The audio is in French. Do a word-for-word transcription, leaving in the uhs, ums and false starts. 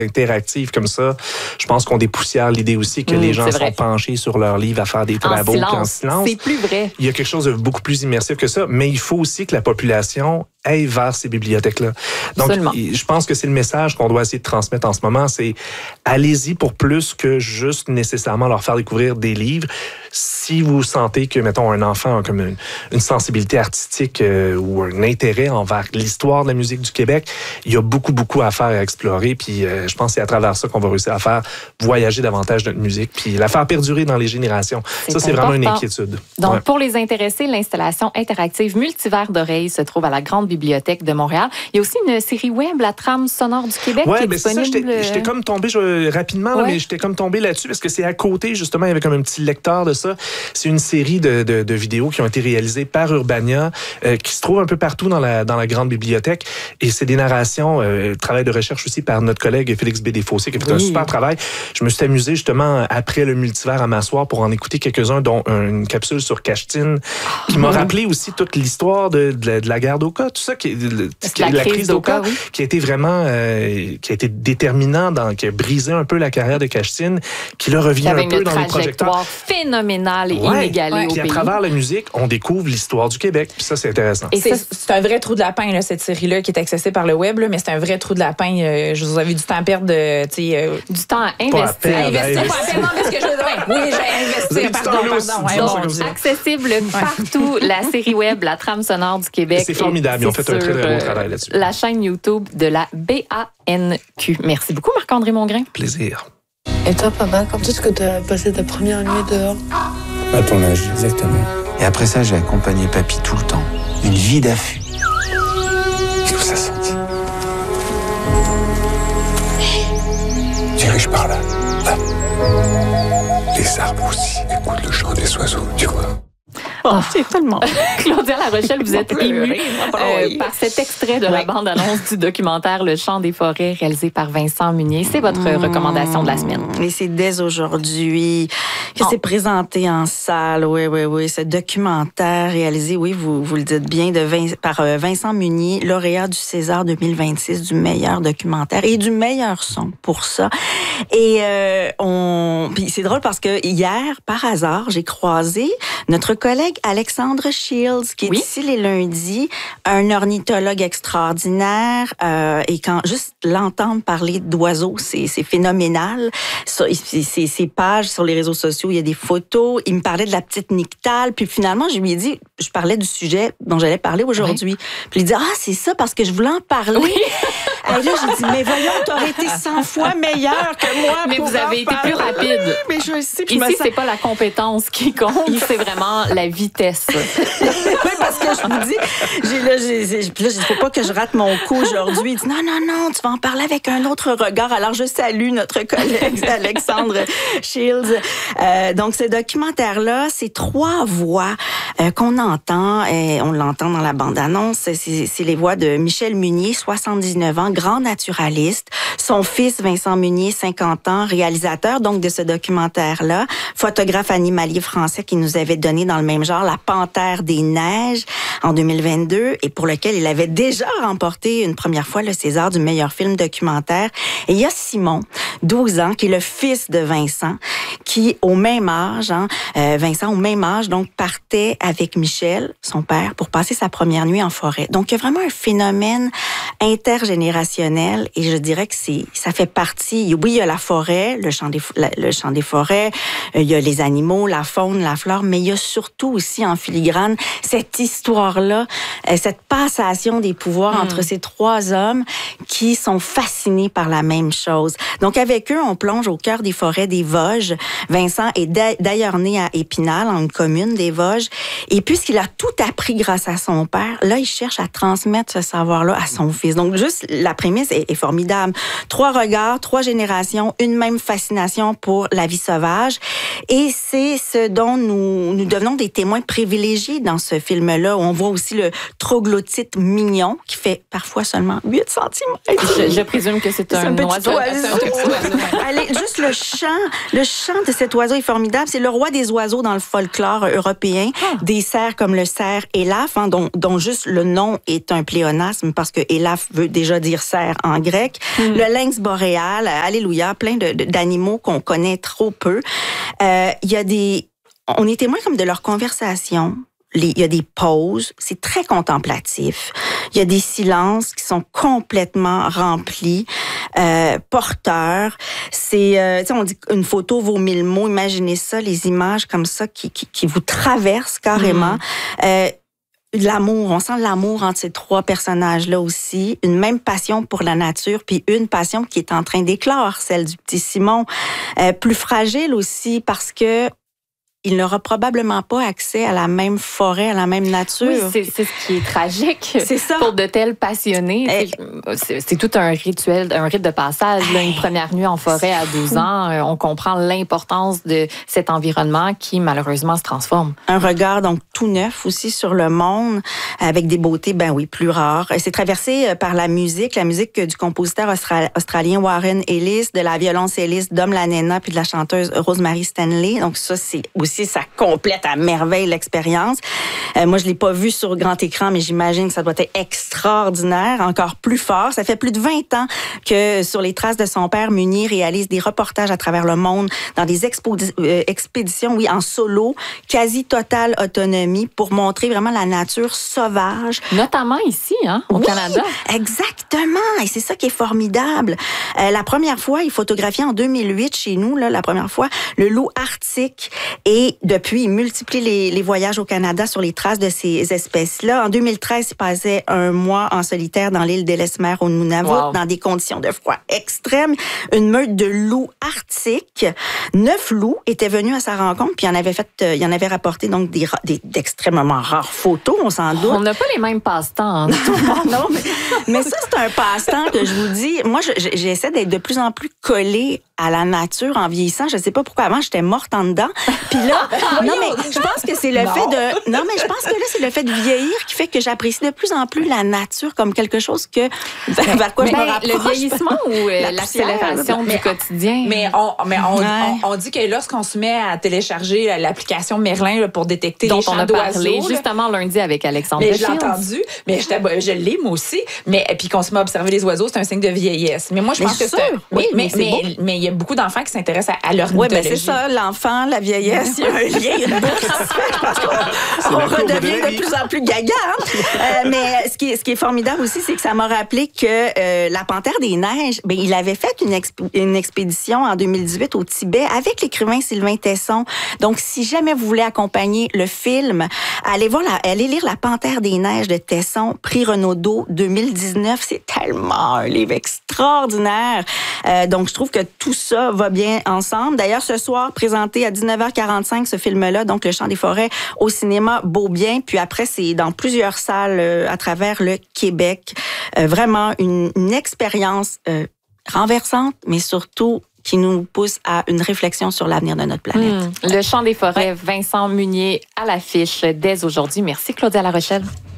interactives comme ça, je pense qu'on dépoussière l'idée aussi que mmh, les gens sont penchés sur leur livre à faire des travaux en, en silence. C'est plus vrai. Il y a quelque chose de beaucoup plus immersif que ça, mais il faut aussi que la population aille vers ces bibliothèques-là. Donc, Absolument. Je pense que c'est le message qu'on doit essayer de transmettre en ce moment, c'est allez-y pour plus que juste nécessairement leur faire découvrir des livres. Si vous sentez que, mettons, un enfant a comme une, une sensibilité artistique euh, ou un intérêt envers l'histoire de la musique du Québec, il y a beaucoup, beaucoup à faire et à explorer. Puis euh, je pense que c'est à travers ça qu'on va réussir à faire voyager davantage notre musique, puis la faire perdurer dans les générations. C'est ça, c'est important. Vraiment une inquiétude. Donc, ouais. pour les intéressés, l'installation interactive Multivers d'oreilles se trouve à la Grande Bibliothèque de Montréal. Il y a aussi une série web, La Trame sonore du Québec, ouais, qui est ben disponible. C'est ça, j'étais, j'étais comme tombé je, rapidement, ouais. là, mais j'étais comme tombé là-dessus parce que c'est à côté, justement, il y avait comme un petit lecteur de ça. C'est une série de, de, de vidéos qui ont été réalisées par Urbania, euh, qui se trouve un peu partout dans la, dans la Grande Bibliothèque. Et c'est des narrations, euh, travail de recherche aussi par notre collègue Félix B. Desfossés, qui a fait oui. un super travail. Je me suis amusé, justement, après le Multivers à m'asseoir pour en écouter quelques-uns, dont une capsule sur Cachetine, qui m'a rappelé aussi toute l'histoire de, de, la, de la guerre d'Oka, tout ça, qui, de, qui, la, la crise d'Oka, oui. qui a été vraiment, euh, qui a été déterminant, dans, qui a brisé un peu la carrière de Cachetine, qui là revient un peu dans les projecteurs. Phénoménale et ouais, inégalée ouais. au Puis pays. à travers la musique, on découvre l'histoire du Québec. Puis ça, c'est intéressant. Et c'est, c'est un vrai trou de lapin, là, cette série-là, qui est accessible par le web, là, mais c'est un vrai trou de lapin. Euh, je vous avais du temps à perdre, euh, tu sais, euh, du temps à investir. Pas à perdre, investir, pas à perdre, non, mais ce que je veux dire. Oui, j'ai investi. Pardon, pardon. pardon ouais, accessible partout, la série web, La Trame sonore du Québec. C'est formidable. Ils ont fait un très, très beau travail là-dessus. La chaîne YouTube de la B A N Q. Merci beaucoup, Marc-André Mongrain. Plaisir. Et toi, papa, quand est-ce que tu as passé ta première nuit dehors? À ton âge, exactement. Et après ça, j'ai accompagné papy tout le temps. Une vie d'affût. Qu'est-ce que ça sentit? Tu veux que je parle là? Là. Les arbres aussi écoutent le chant des oiseaux, tu vois. Oh, c'est tellement. Claudia La Rochelle, vous êtes émue euh, par cet extrait de oui. la bande-annonce du documentaire Le Chant des forêts, réalisé par Vincent Munier. C'est votre mmh. recommandation de la semaine. Et c'est dès aujourd'hui que oh. c'est présenté en salle. Oui, oui, oui. Ce documentaire réalisé, oui, vous, vous le dites bien, de Vin- par euh, Vincent Munier, lauréat du César deux mille vingt-six, du meilleur documentaire et du meilleur son pour ça. Et euh, on... Puis c'est drôle parce que hier, par hasard, j'ai croisé notre collègue Alexandre Shields, qui est oui. ici les lundis, un ornithologue extraordinaire. Euh, et quand juste l'entendre parler d'oiseaux, c'est, c'est phénoménal. Ses, ses pages sur les réseaux sociaux, il y a des photos. Il me parlait de la petite nyctale. Puis finalement, je lui ai dit, je parlais du sujet dont j'allais parler aujourd'hui. Oui. Puis il dit, ah, c'est ça, parce que je voulais en parler. Oui. Et là, j'ai dit, mais voyons, t'aurais été cent fois meilleur que moi. Mais vous avez été plus rapide. Oui, mais je sais. Ici, sens... c'est pas la compétence qui compte, c'est vraiment la vitesse. Oui, parce que je vous dis, j'ai, là, j'ai, j'ai, puis là, il faut pas que je rate mon coup aujourd'hui. Il dit, non, non, non, tu vas en parler avec un autre regard. Alors, je salue notre collègue Alexandre Shields. Euh, donc, ce documentaire-là, c'est trois voix euh, qu'on entend. Et on l'entend dans la bande-annonce. C'est, c'est les voix de Michel Munier, soixante-dix-neuf ans, grand naturaliste. Son fils, Vincent Munier, cinquante ans, réalisateur donc de ce documentaire-là. Photographe animalier français qui nous avait donné dans le même genre La Panthère des Neiges en deux mille vingt-deux et pour lequel il avait déjà remporté une première fois le César du meilleur film documentaire. Et il y a Simon, douze ans, qui est le fils de Vincent, qui au même âge, hein, euh, Vincent au même âge, donc partait avec Michel, son père, pour passer sa première nuit en forêt. Donc il y a vraiment un phénomène intergénérationnel et je dirais que c'est, ça fait partie, oui, il y a la forêt, le chant des, le chant des forêts, il y a les animaux, la faune, la flore, mais il y a surtout aussi en filigrane cette histoire-là, cette passation des pouvoirs mmh. entre ces trois hommes qui sont fascinés par la même chose. Donc avec eux, on plonge au cœur des forêts des Vosges. Vincent est d'ailleurs né à Épinal, en une commune des Vosges, et puisqu'il a tout appris grâce à son père, là, il cherche à transmettre ce savoir-là à son fils. Donc juste, la prémisse est, est formidable. Trois regards, trois générations, une même fascination pour la vie sauvage, et c'est ce dont nous, nous devenons des témoins privilégiés dans ce film-là, où on voit aussi le troglodyte mignon, qui fait parfois seulement huit centimètres. Je, je présume que c'est, c'est un, un oiseau. oiseau. Allez, juste le chant, le chant de cet oiseau est formidable. C'est le roi des oiseaux dans le folklore européen. Ah. Des cerfs comme le cerf Élaphe, hein, dont, dont juste le nom est un pléonasme parce que Élaphe veut déjà dire cerf en grec. Mm. Le lynx boréal, alléluia, plein de, de, d'animaux qu'on connaît trop peu. Euh, il y a des... On est témoin comme de leur conversation. Les, il y a des pauses, c'est très contemplatif. Il y a des silences qui sont complètement remplis, euh, porteurs. C'est, euh, tu sais, on dit qu'une photo vaut mille mots. Imaginez ça, les images comme ça qui, qui, qui vous traversent carrément. Mmh. Euh, L'amour, on sent l'amour entre ces trois personnages-là aussi. Une même passion pour la nature, puis une passion qui est en train d'éclore, celle du petit Simon. Euh, plus fragile aussi parce que il n'aura probablement pas accès à la même forêt, à la même nature. Oui, c'est, c'est ce qui est tragique. C'est ça. Pour de tels passionnés. Eh, c'est, c'est tout un rituel, un rite de passage. Eh, là, une première nuit en forêt à douze ans, on comprend l'importance de cet environnement qui, malheureusement, se transforme. Un regard, donc, tout neuf aussi sur le monde, avec des beautés, ben oui, plus rares. C'est traversé par la musique, la musique du compositeur austral- australien Warren Ellis, de la violoncelliste Dom Lanena, puis de la chanteuse Rosemary Stanley. Donc, ça, c'est aussi ça complète à merveille l'expérience. Euh, moi, je l'ai pas vu sur grand écran, mais j'imagine que ça doit être extraordinaire, encore plus fort. Ça fait plus de vingt ans que Sur les traces de son père, Munier réalise des reportages à travers le monde dans des expo- euh, expéditions, oui, en solo, quasi totale autonomie pour montrer vraiment la nature sauvage. Notamment ici, hein, au oui, Canada. Exactement. Et c'est ça qui est formidable. Euh, la première fois, il photographiait en deux mille huit chez nous, là, la première fois, le loup arctique. Et depuis, il multiplie les, les voyages au Canada sur les traces de ces espèces-là. En deux mille treize, il passait un mois en solitaire dans l'île d'Ellesmere au Nunavut, wow. dans des conditions de froid extrêmes. Une meute de loups arctiques. Neuf loups étaient venus à sa rencontre, puis il en avait fait, euh, il en avait rapporté donc des, des d'extrêmement rares photos, on s'en doute. On n'a pas les mêmes passe-temps. Hein, non, mais, mais ça, c'est un passe-temps que je vous dis. Moi, je, j'essaie d'être de plus en plus collée à la nature en vieillissant. Je sais pas pourquoi avant, j'étais morte en dedans. Puis là, non, mais je pense que c'est le non. fait de... Non, mais je pense que là, c'est le fait de vieillir qui fait que j'apprécie de plus en plus la nature comme quelque chose que... Vers quoi mais je me rapproche. Le vieillissement ou la l'accélération du quotidien? Mais, on, mais on, ouais. on, on dit que lorsqu'on se met à télécharger l'application Merlin là, pour détecter dont les chants d'oiseaux... Dont on a parlé justement lundi avec Alexandre Mais je l'ai entendu, mais je l'ai moi aussi. Mais puis qu'on se met à observer les oiseaux, c'est un signe de vieillesse. Mais moi, je mais pense que sûr. c'est... Oui, mais mais mais il y a beaucoup d'enfants qui s'intéressent à, à leur oui, mythologie. Oui, c'est ça, l'enfant, la vieillesse, il y a un lien, une boucle. On redevient de plus en plus gaga. Hein? euh, mais ce qui, est, ce qui est formidable aussi, c'est que ça m'a rappelé que euh, la Panthère des Neiges, ben, il avait fait une, exp- une expédition en deux mille dix-huit au Tibet avec l'écrivain Sylvain Tesson. Donc, si jamais vous voulez accompagner le film, allez voir, la, allez lire La Panthère des Neiges de Tesson, prix Renaudot deux mille dix-neuf. C'est tellement un livre extraordinaire. Euh, donc, je trouve que tout ça va bien ensemble. D'ailleurs, ce soir, présenté à dix-neuf heures quarante-cinq, ce film-là, donc Le Chant des forêts, au cinéma Beaubien. Puis après, c'est dans plusieurs salles euh, à travers le Québec. Euh, vraiment une, une expérience euh, renversante, mais surtout qui nous pousse à une réflexion sur l'avenir de notre planète. Mmh. Le Chant des forêts, ouais. Vincent Munier à l'affiche dès aujourd'hui. Merci, Claudia La Rochelle.